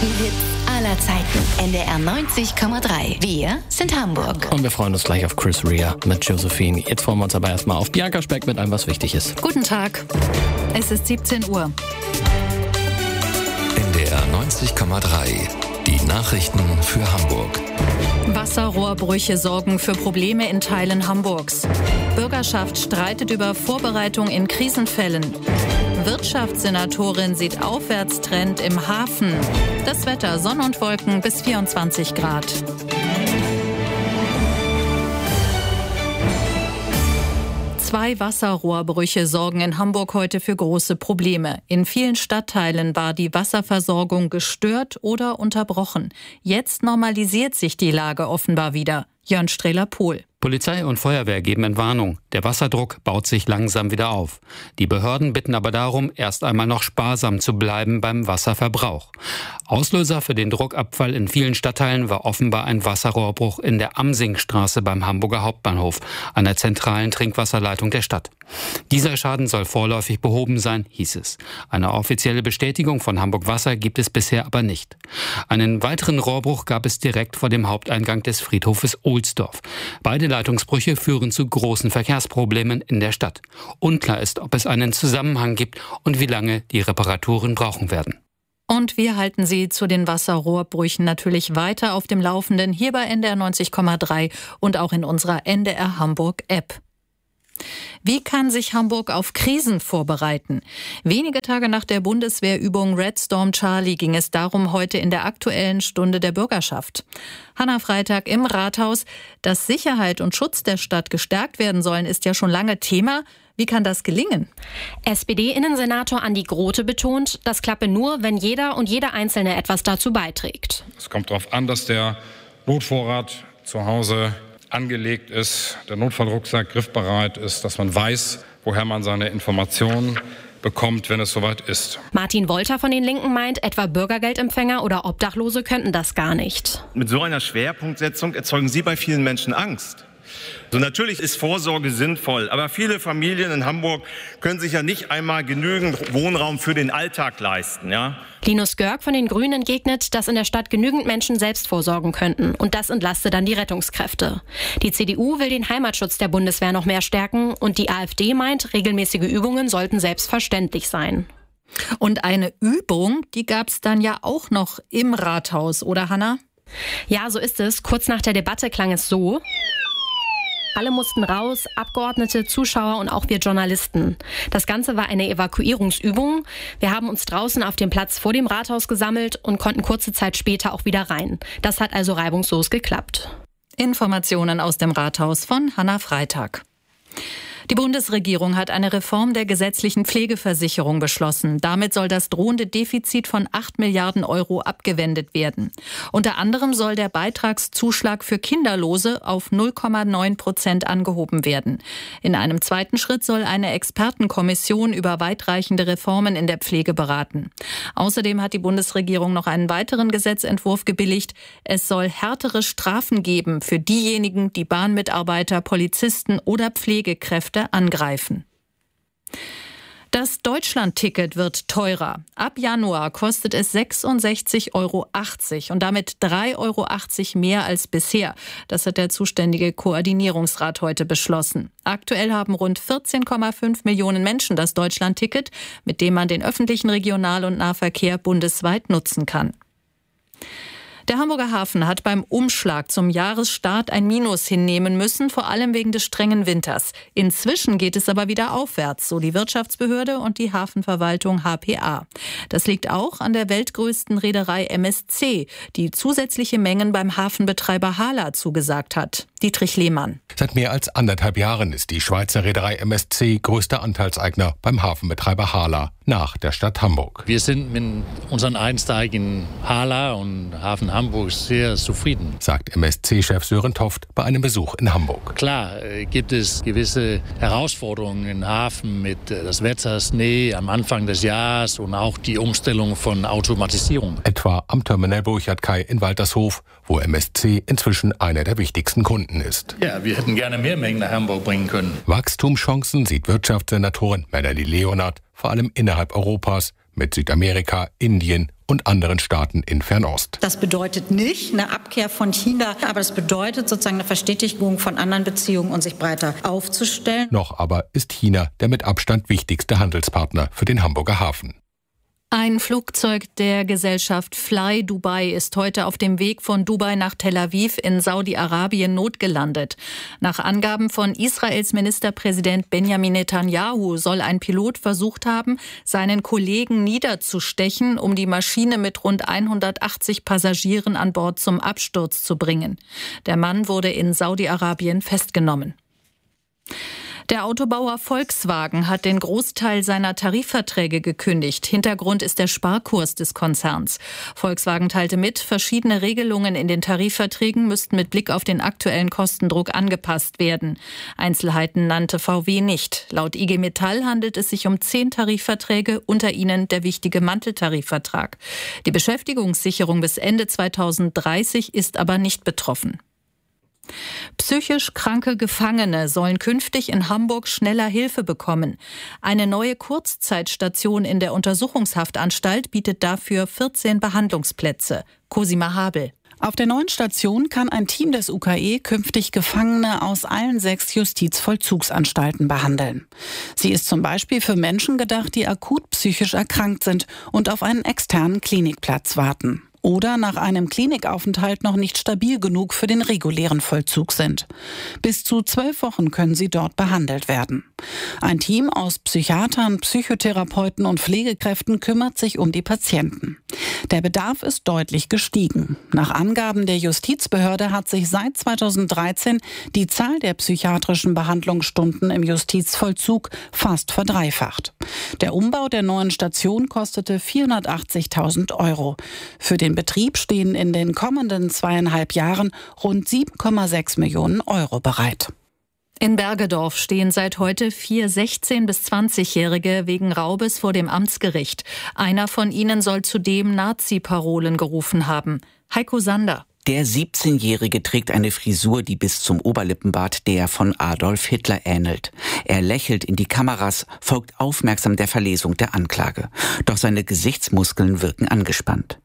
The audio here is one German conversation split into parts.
besten Hits aller Zeiten. NDR 90,3. Wir sind Hamburg. Und wir freuen uns gleich auf Chris Rea mit Josephine. Jetzt freuen wir uns aber erstmal auf Bianca Speck mit einem, was wichtig ist. Guten Tag. Es ist 17 Uhr. NDR 90,3. Die Nachrichten für Hamburg. Wasserrohrbrüche sorgen für Probleme in Teilen Hamburgs. Bürgerschaft streitet über Vorbereitung in Krisenfällen. Wirtschaftssenatorin sieht Aufwärtstrend im Hafen. Das Wetter: Sonne und Wolken bis 24 Grad. Zwei Wasserrohrbrüche sorgen in Hamburg heute für große Probleme. In vielen Stadtteilen war die Wasserversorgung gestört oder unterbrochen. Jetzt normalisiert sich die Lage offenbar wieder. Jörn Strehler-Pohl. Polizei und Feuerwehr geben Entwarnung. Der Wasserdruck baut sich langsam wieder auf. Die Behörden bitten aber darum, erst einmal noch sparsam zu bleiben beim Wasserverbrauch. Auslöser für den Druckabfall in vielen Stadtteilen war offenbar ein Wasserrohrbruch in der Amsingstraße beim Hamburger Hauptbahnhof, einer zentralen Trinkwasserleitung der Stadt. Dieser Schaden soll vorläufig behoben sein, hieß es. Eine offizielle Bestätigung von Hamburg Wasser gibt es bisher aber nicht. Einen weiteren Rohrbruch gab es direkt vor dem Haupteingang des Friedhofes Ohlsdorf. Beide Leitungsbrüche führen zu großen Verkehrsproblemen in der Stadt. Unklar ist, ob es einen Zusammenhang gibt und wie lange die Reparaturen brauchen werden. Und wir halten Sie zu den Wasserrohrbrüchen natürlich weiter auf dem Laufenden, hier bei NDR 90,3 und auch in unserer NDR Hamburg App. Wie kann sich Hamburg auf Krisen vorbereiten? Wenige Tage nach der Bundeswehrübung Red Storm Charlie ging es darum heute in der Aktuellen Stunde der Bürgerschaft. Hannah Freitag im Rathaus. Dass Sicherheit und Schutz der Stadt gestärkt werden sollen, ist ja schon lange Thema. Wie kann das gelingen? SPD-Innensenator Andi Grote betont, das klappe nur, wenn jeder und jede Einzelne etwas dazu beiträgt. Es kommt darauf an, dass der Notvorrat zu Hause angelegt ist, der Notfallrucksack griffbereit ist, dass man weiß, woher man seine Informationen bekommt, wenn es soweit ist. Martin Wolter von den Linken meint, etwa Bürgergeldempfänger oder Obdachlose könnten das gar nicht. Mit so einer Schwerpunktsetzung erzeugen Sie bei vielen Menschen Angst. So, natürlich ist Vorsorge sinnvoll, aber viele Familien in Hamburg können sich ja nicht einmal genügend Wohnraum für den Alltag leisten, ja? Linus Görg von den Grünen entgegnet, dass in der Stadt genügend Menschen selbst vorsorgen könnten und das entlaste dann die Rettungskräfte. Die CDU will den Heimatschutz der Bundeswehr noch mehr stärken und die AfD meint, regelmäßige Übungen sollten selbstverständlich sein. Und eine Übung, die gab es dann ja auch noch im Rathaus, oder Hannah? Ja, so ist es. Kurz nach der Debatte klang es so: Alle mussten raus, Abgeordnete, Zuschauer und auch wir Journalisten. Das Ganze war eine Evakuierungsübung. Wir haben uns draußen auf dem Platz vor dem Rathaus gesammelt und konnten kurze Zeit später auch wieder rein. Das hat also reibungslos geklappt. Informationen aus dem Rathaus von Hannah Freitag. Die Bundesregierung hat eine Reform der gesetzlichen Pflegeversicherung beschlossen. Damit soll das drohende Defizit von 8 Milliarden Euro abgewendet werden. Unter anderem soll der Beitragszuschlag für Kinderlose auf 0,9% angehoben werden. In einem zweiten Schritt soll eine Expertenkommission über weitreichende Reformen in der Pflege beraten. Außerdem hat die Bundesregierung noch einen weiteren Gesetzentwurf gebilligt. Es soll härtere Strafen geben für diejenigen, die Bahnmitarbeiter, Polizisten oder Pflegekräfte angreifen. Das Deutschland-Ticket wird teurer. Ab Januar kostet es 66,80 Euro und damit 3,80 Euro mehr als bisher. Das hat der zuständige Koordinierungsrat heute beschlossen. Aktuell haben rund 14,5 Millionen Menschen das Deutschland-Ticket, mit dem man den öffentlichen Regional- und Nahverkehr bundesweit nutzen kann. Der Hamburger Hafen hat beim Umschlag zum Jahresstart ein Minus hinnehmen müssen, vor allem wegen des strengen Winters. Inzwischen geht es aber wieder aufwärts, so die Wirtschaftsbehörde und die Hafenverwaltung HPA. Das liegt auch an der weltgrößten Reederei MSC, die zusätzliche Mengen beim Hafenbetreiber HHLA zugesagt hat. Dietrich Lehmann. Seit mehr als 1,5 Jahren ist die Schweizer Reederei MSC größter Anteilseigner beim Hafenbetreiber HHLA nach der Stadt Hamburg. Wir sind mit unseren Einstieg in HHLA und Hafen Hamburg sehr zufrieden, sagt MSC-Chef Sören Toft bei einem Besuch in Hamburg. Klar gibt es gewisse Herausforderungen im Hafen mit das Wetter, Schnee am Anfang des Jahres und auch die Umstellung von Automatisierung. Etwa am Terminal Burchard-Kai in Waltershof, wo MSC inzwischen einer der wichtigsten Kunden ist. Ja, wir hätten gerne mehr Mengen nach Hamburg bringen können. Wachstumschancen sieht Wirtschaftssenatorin Melanie Leonard vor allem innerhalb Europas mit Südamerika, Indien und anderen Staaten in Fernost. Das bedeutet nicht eine Abkehr von China, aber es bedeutet sozusagen eine Verstetigung von anderen Beziehungen und sich breiter aufzustellen. Noch aber ist China der mit Abstand wichtigste Handelspartner für den Hamburger Hafen. Ein Flugzeug der Gesellschaft Fly Dubai ist heute auf dem Weg von Dubai nach Tel Aviv in Saudi-Arabien notgelandet. Nach Angaben von Israels Ministerpräsident Benjamin Netanyahu soll ein Pilot versucht haben, seinen Kollegen niederzustechen, um die Maschine mit rund 180 Passagieren an Bord zum Absturz zu bringen. Der Mann wurde in Saudi-Arabien festgenommen. Der Autobauer Volkswagen hat den Großteil seiner Tarifverträge gekündigt. Hintergrund ist der Sparkurs des Konzerns. Volkswagen teilte mit, verschiedene Regelungen in den Tarifverträgen müssten mit Blick auf den aktuellen Kostendruck angepasst werden. Einzelheiten nannte VW nicht. Laut IG Metall handelt es sich um 10 Tarifverträge, unter ihnen der wichtige Manteltarifvertrag. Die Beschäftigungssicherung bis Ende 2030 ist aber nicht betroffen. Psychisch kranke Gefangene sollen künftig in Hamburg schneller Hilfe bekommen. Eine neue Kurzzeitstation in der Untersuchungshaftanstalt bietet dafür 14 Behandlungsplätze. Cosima Habel. Auf der neuen Station kann ein Team des UKE künftig Gefangene aus allen 6 Justizvollzugsanstalten behandeln. Sie ist zum Beispiel für Menschen gedacht, die akut psychisch erkrankt sind und auf einen externen Klinikplatz warten. Oder nach einem Klinikaufenthalt noch nicht stabil genug für den regulären Vollzug sind. Bis zu 12 Wochen können sie dort behandelt werden. Ein Team aus Psychiatern, Psychotherapeuten und Pflegekräften kümmert sich um die Patienten. Der Bedarf ist deutlich gestiegen. Nach Angaben der Justizbehörde hat sich seit 2013 die Zahl der psychiatrischen Behandlungsstunden im Justizvollzug fast verdreifacht. Der Umbau der neuen Station kostete 480.000 €. Für den Betrieb stehen in den kommenden 2,5 Jahren rund 7,6 Millionen € bereit. In Bergedorf stehen seit heute 4 16- bis 20-Jährige wegen Raubes vor dem Amtsgericht. Einer von ihnen soll zudem Nazi-Parolen gerufen haben. Heiko Sander. Der 17-Jährige trägt eine Frisur, die bis zum Oberlippenbart der von Adolf Hitler ähnelt. Er lächelt in die Kameras, folgt aufmerksam der Verlesung der Anklage. Doch seine Gesichtsmuskeln wirken angespannt.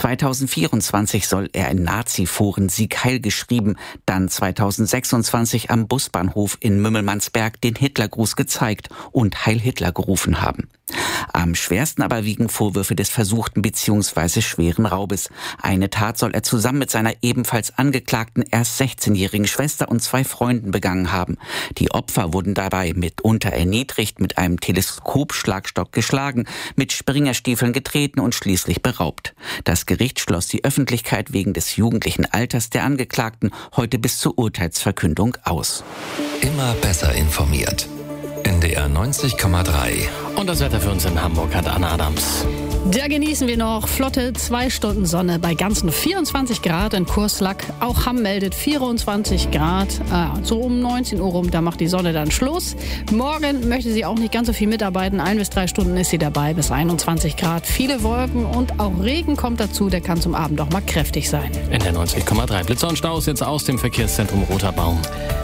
2024 soll er in Nazi-Foren Sieg Heil geschrieben, dann 2026 am Busbahnhof in Mümmelmannsberg den Hitlergruß gezeigt und Heil Hitler gerufen haben. Am schwersten aber wiegen Vorwürfe des versuchten bzw. schweren Raubes. Eine Tat soll er zusammen mit seiner ebenfalls angeklagten erst 16-jährigen Schwester und 2 Freunden begangen haben. Die Opfer wurden dabei mitunter erniedrigt, mit einem Teleskopschlagstock geschlagen, mit Springerstiefeln getreten und schließlich beraubt. Das Gericht schloss die Öffentlichkeit wegen des jugendlichen Alters der Angeklagten heute bis zur Urteilsverkündung aus. Immer besser informiert. NDR 90,3. Und das Wetter für uns in Hamburg hat Anna Adams. Da genießen wir noch flotte 2 Stunden Sonne bei ganzen 24 Grad in Kurslack. Auch Hamm meldet 24 Grad. So um 19 Uhr rum, da macht die Sonne dann Schluss. Morgen möchte sie auch nicht ganz so viel mitarbeiten. 1 bis 3 Stunden ist sie dabei, bis 21 Grad. Viele Wolken und auch Regen kommt dazu. Der kann zum Abend auch mal kräftig sein. NDR 90,3. Blitzer und Staus jetzt aus dem Verkehrszentrum Roter Baum.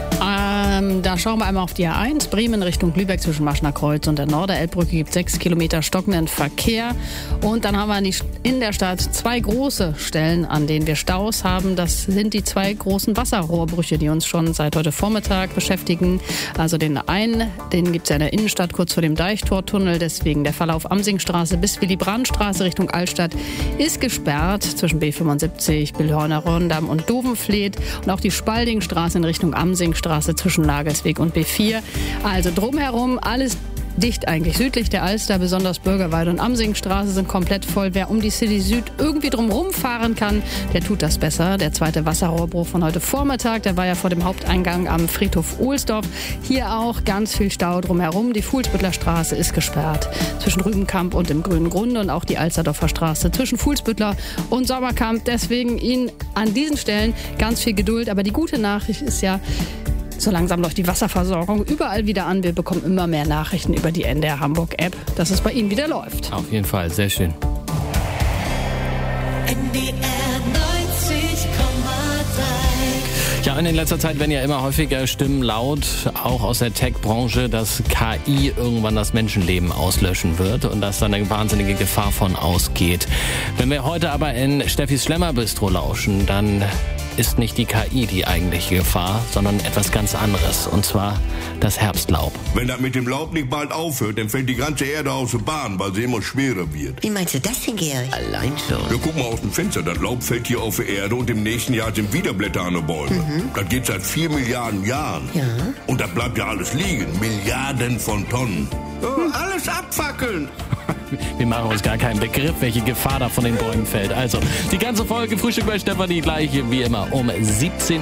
Da schauen wir einmal auf die A1, Bremen Richtung Lübeck zwischen Maschner Kreuz und der Norderelbbrücke gibt 6 Kilometer stockenden Verkehr. Und dann haben wir in der Stadt 2 große Stellen, an denen wir Staus haben. Das sind die 2 großen Wasserrohrbrüche, die uns schon seit heute Vormittag beschäftigen. Also den einen, den gibt es ja in der Innenstadt kurz vor dem Deichtortunnel. Deswegen der Verlauf Amsingstraße bis Willy-Brandt-Straße Richtung Altstadt ist gesperrt zwischen B75, Billhorner Rondamm und Dovenfleet. Und auch die Spaldingstraße in Richtung Amsingstraße zwischen Nagelsweg und B4. Also drumherum alles dicht eigentlich. Südlich der Alster, besonders Bürgerweide und Amsingstraße sind komplett voll. Wer um die City Süd irgendwie drumherum fahren kann, der tut das besser. Der zweite Wasserrohrbruch von heute Vormittag, der war ja vor dem Haupteingang am Friedhof Ohlsdorf. Hier auch ganz viel Stau drumherum. Die Fuhlsbüttler Straße ist gesperrt zwischen Rübenkamp und dem Grünen Grunde und auch die Alsterdorfer Straße zwischen Fuhlsbüttler und Sommerkamp. Deswegen Ihnen an diesen Stellen ganz viel Geduld. Aber die gute Nachricht ist ja, so langsam läuft die Wasserversorgung überall wieder an. Wir bekommen immer mehr Nachrichten über die NDR Hamburg App, dass es bei Ihnen wieder läuft. Auf jeden Fall, sehr schön. NDR 90,3. Ja, in letzter Zeit werden ja immer häufiger Stimmen laut, auch aus der Tech-Branche, dass KI irgendwann das Menschenleben auslöschen wird und dass da eine wahnsinnige Gefahr von ausgeht. Wenn wir heute aber in Steffis Schlemmer-Bistro lauschen, dann ist nicht die KI die eigentliche Gefahr, sondern etwas ganz anderes, und zwar das Herbstlaub. Wenn das mit dem Laub nicht bald aufhört, dann fällt die ganze Erde aus der Bahn, weil sie immer schwerer wird. Wie meinst du das denn, Georg? Allein schon. Ja, guck mal aus dem Fenster, das Laub fällt hier auf die Erde und im nächsten Jahr sind wieder Blätter an den Bäumen. Das geht seit 4 Milliarden Jahren. Ja. Und da bleibt ja alles liegen, Milliarden von Tonnen. Alles abfackeln. Wir machen uns gar keinen Begriff, welche Gefahr da von den Bäumen fällt. Also, die ganze Folge Frühstück bei Stefanie gleich wie immer um 17